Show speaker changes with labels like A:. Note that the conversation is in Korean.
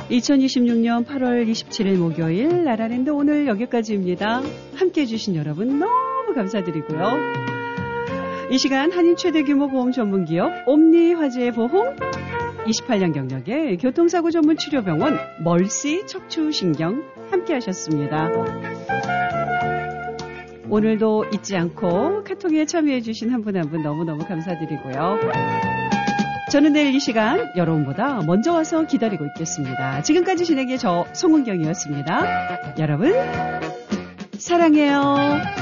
A: 2026년 8월 27일 목요일 나라랜드 오늘 여기까지입니다. 함께해 주신 여러분 너무 감사드리고요. 이 시간 한인 최대 규모 보험 전문기업 옴니화재 보험 28년 경력의 교통사고 전문 치료병원 멀시 척추신경 함께하셨습니다. 오늘도 잊지 않고 카톡에 참여해 주신 한 분 한 분 너무너무 감사드리고요. 저는 내일 이 시간 여러분보다 먼저 와서 기다리고 있겠습니다. 지금까지 진행의 저 송은경이었습니다. 여러분 사랑해요.